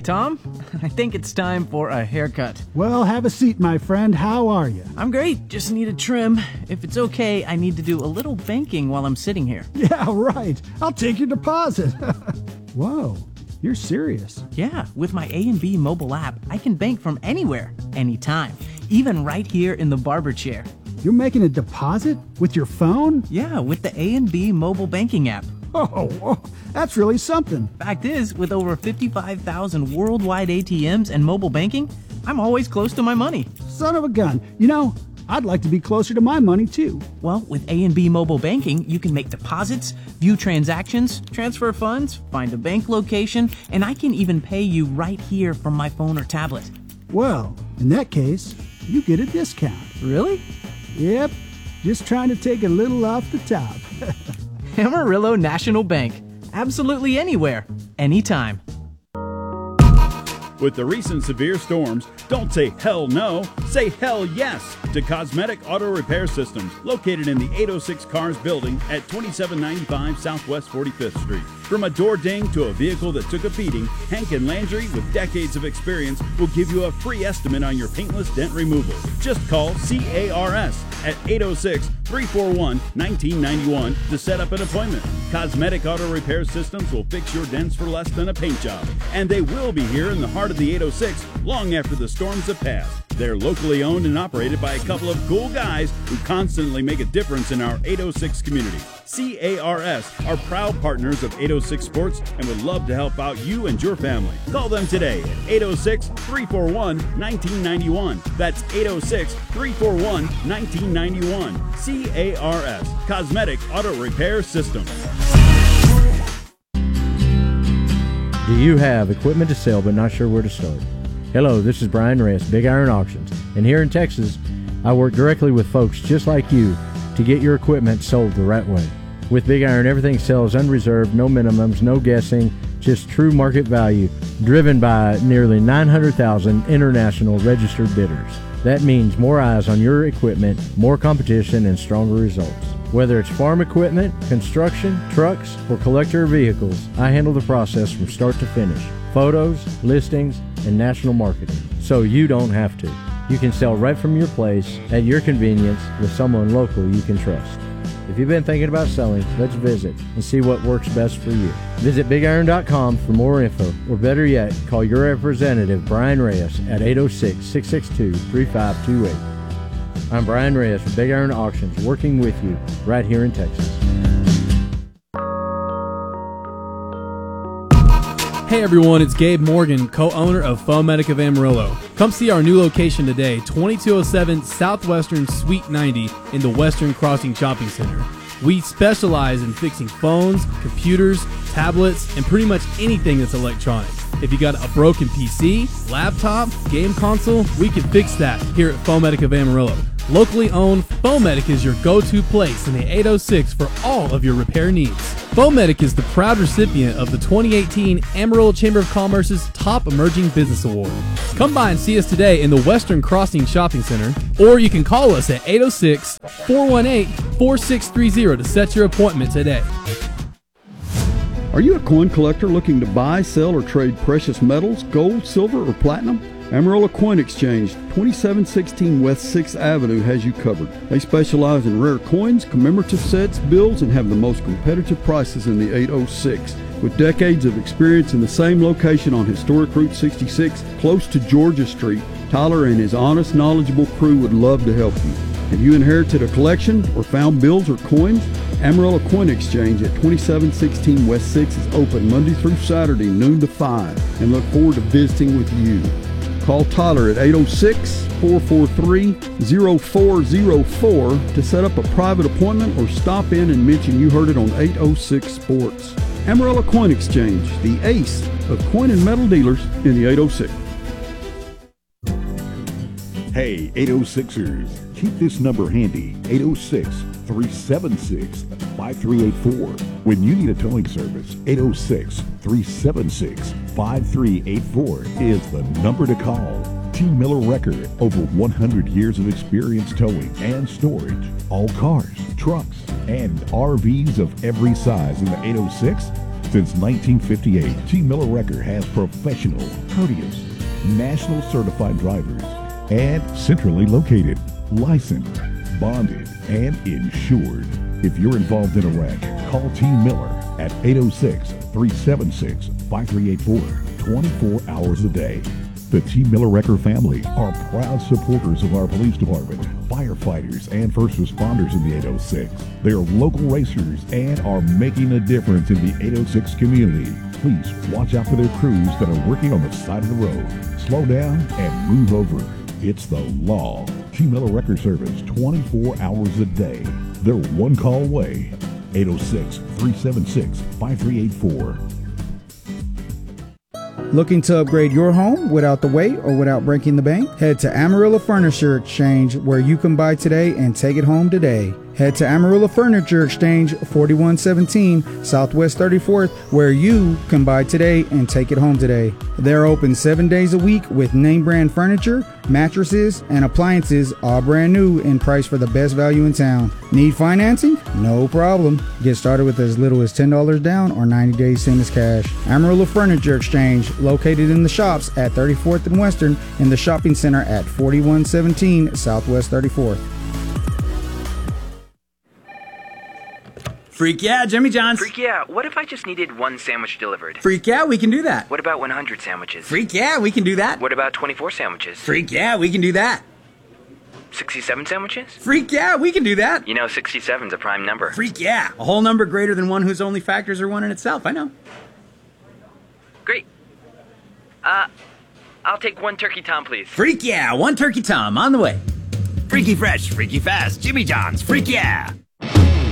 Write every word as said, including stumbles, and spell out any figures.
Tom. I think it's time for a haircut. Well, have a seat, my friend. How are you? I'm great. Just need a trim. If it's okay, I need to do a little banking while I'm sitting here. Yeah, right. I'll take your deposit. Whoa, you're serious? Yeah, with my A and B mobile app, I can bank from anywhere, anytime, even right here in the barber chair. You're making a deposit with your phone? Yeah, with the A and B mobile banking app. Oh, oh, that's really something. Fact is, with over fifty-five thousand worldwide A T Ms and mobile banking, I'm always close to my money. Son of a gun. You know, I'd like to be closer to my money, too. Well, with A and B mobile banking, you can make deposits, view transactions, transfer funds, find a bank location, and I can even pay you right here from my phone or tablet. Well, in that case, you get a discount. Really? Yep, just trying to take a little off the top. Amarillo National Bank. Absolutely anywhere, anytime. With the recent severe storms, don't say hell no, say hell yes to Cosmetic Auto Repair Systems, located in the eight oh six Cars building at twenty-seven ninety-five Southwest forty-fifth Street. From a door ding to a vehicle that took a beating, Hank and Landry, with decades of experience, will give you a free estimate on your paintless dent removal. Just call C A R S at eight oh six, three four one, one nine nine one to set up an appointment. Cosmetic Auto Repair Systems will fix your dents for less than a paint job, and they will be here in the heart of the eight oh six long after the storms have passed. They're locally owned and operated by a couple of cool guys who constantly make a difference in our eight oh six community. C A R S are proud partners of eight oh six Sports and would love to help out you and your family. Call them today at eight oh six, three four one, one nine nine one. That's eight oh six, three four one, one nine nine one. C A R S, Cosmetic Auto Repair Systems. Do you have equipment to sell but not sure where to start? Hello, this is Brian Reyes, Big Iron Auctions, and here in Texas, I work directly with folks just like you to get your equipment sold the right way. With Big Iron, everything sells unreserved, no minimums, no guessing, just true market value, driven by nearly nine hundred thousand international registered bidders. That means more eyes on your equipment, more competition, and stronger results. Whether it's farm equipment, construction, trucks, or collector vehicles, I handle the process from start to finish. Photos, listings, and national marketing, so you don't have to. You can sell right from your place, at your convenience, with someone local you can trust. If you've been thinking about selling, let's visit and see what works best for you. Visit big iron dot com for more info, or better yet, call your representative Brian Reyes at eight oh six, six six two, three five two eight. I'm Brian Reyes with Big Iron Auctions, working with you right here in Texas. Hey everyone, it's Gabe Morgan, co-owner of Foamedic of Amarillo. Come see our new location today, twenty-two oh seven Southwestern Suite ninety in the Western Crossing Shopping Center. We specialize in fixing phones, computers, tablets, and pretty much anything that's electronic. If you got a broken P C, laptop, game console, we can fix that here at Foamedic of Amarillo. Locally owned, Foamedic is your go-to place in the eight oh six for all of your repair needs. Foamedic is the proud recipient of the twenty eighteen Amarillo Chamber of Commerce's Top Emerging Business Award. Come by and see us today in the Western Crossing Shopping Center, or you can call us at eight oh six, four one eight, four six three zero to set your appointment today. Are you a coin collector looking to buy, sell, or trade precious metals, gold, silver, or platinum? Amarillo Coin Exchange, twenty-seven sixteen West sixth Avenue has you covered. They specialize in rare coins, commemorative sets, bills, and have the most competitive prices in the eight oh six. With decades of experience in the same location on historic Route sixty-six, close to Georgia Street, Tyler and his honest, knowledgeable crew would love to help you. Have you inherited a collection or found bills or coins? Amarillo Coin Exchange at twenty-seven sixteen West sixth is open Monday through Saturday, noon to five, and look forward to visiting with you. Call Tyler at eight oh six, four four three, oh four oh four to set up a private appointment or stop in and mention you heard it on eight oh six Sports. Amarillo Coin Exchange, the ace of coin and metal dealers in the eight oh six. Hey, eight oh sixers, keep this number handy, eight oh six, three seven six, five three eight four. When you need a towing service, eight oh six, three seven six, five three eight four is the number to call. T. Miller Record, over one hundred years of experience towing and storage. All cars, trucks, and R Vs of every size in the eight oh six. Since nineteen fifty-eight, T. Miller Wrecker has professional, courteous, national certified drivers and centrally located, licensed, bonded, and insured. If you're involved in a wreck, call T. Miller at eight oh six, three seven six, five three eight four, twenty-four hours a day. The T. Miller Wrecker family are proud supporters of our police department, firefighters, and first responders in the eight oh six. They are local racers and are making a difference in the eight oh six community. Please watch out for their crews that are working on the side of the road. Slow down and move over. It's the law. T. Miller Wrecker Service, twenty-four hours a day. They're one call away. eight oh six, three seven six, five three eight four. Looking to upgrade your home without the wait or without breaking the bank? Head to Amarillo Furniture Exchange, where you can buy today and take it home today. Head to Amarillo Furniture Exchange, forty-one seventeen Southwest thirty-fourth, where you can buy today and take it home today. They're open seven days a week with name brand furniture, mattresses, and appliances, all brand new and priced for the best value in town. Need financing? No problem. Get started with as little as ten dollars down or ninety days same as cash. Amarillo Furniture Exchange, located in the shops at thirty-fourth and Western, in the shopping center at forty-one seventeen Southwest thirty-fourth. Freak yeah, Jimmy John's. Freak yeah, what if I just needed one sandwich delivered? Freak yeah, we can do that. What about one hundred sandwiches? Freak yeah, we can do that. What about twenty-four sandwiches? Freak yeah, we can do that. sixty-seven sandwiches? Freak yeah, we can do that. You know, sixty-seven's a prime number. Freak yeah, a whole number greater than one whose only factors are one in itself, I know. Great. Uh, I'll take one turkey tom, please. Freak yeah, one turkey tom, on the way. Freaky fresh, freaky fast, Jimmy John's, freak yeah.